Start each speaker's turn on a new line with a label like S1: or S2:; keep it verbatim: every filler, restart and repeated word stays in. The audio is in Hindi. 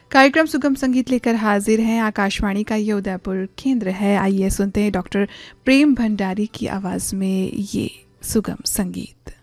S1: कार्यक्रम सुगम संगीत लेकर हाजिर हैं। आकाशवाणी का ये उदयपुर केंद्र है। आइए सुनते हैं डॉक्टर प्रेम भंडारी की आवाज़ में ये सुगम संगीत।